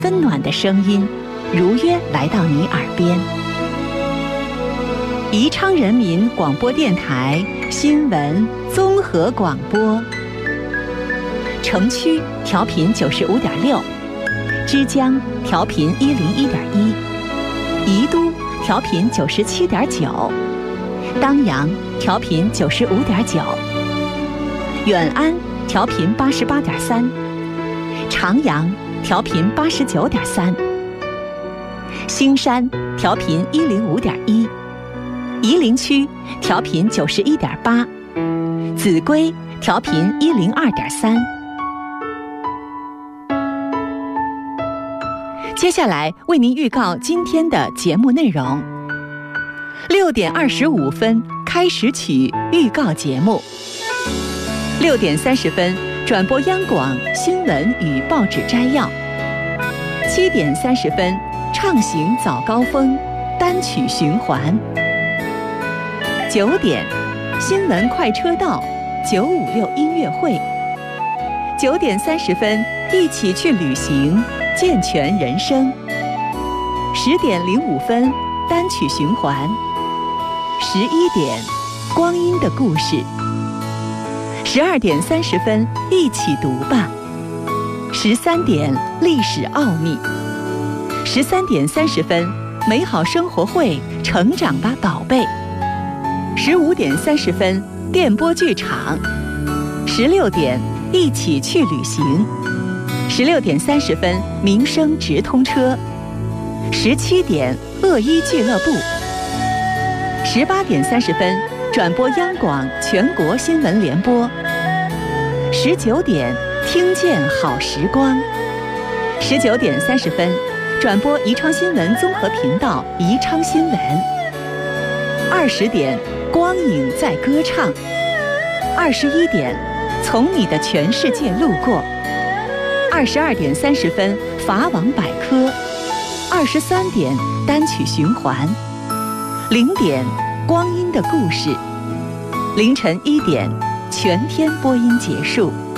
温暖的声音如约来到你耳边。宜昌人民广播电台新闻综合广播，城区调频95.6，枝江调频101.1，宜都调频97.9，当阳调频95.9，远安调频88.3，长阳调频89.3，兴山调频105.1，夷陵区调频91.8，秭归调频102.3。接下来为您预告今天的节目内容。6点25分开始曲预告节目，6点30分转播央广新闻与报纸摘要，7点30分畅行早高峰单曲循环，9点新闻快车道956音乐会，9点30分一起去旅行健全人生，10点05分单曲循环，11点光阴的故事，12点30分一起读吧，13点历史奥秘，13点30分美好生活会成长吧宝贝，15点30分电波剧场，16点一起去旅行，16点30分民生直通车，17点恶医俱乐部，18点30分转播央广全国新闻联播，19点听见好时光，19点30分转播宜昌新闻综合频道宜昌新闻，20点光影在歌唱，21点从你的全世界路过，22点30分法网百科，23点单曲循环，0点光阴的故事，凌晨1点全天播音结束。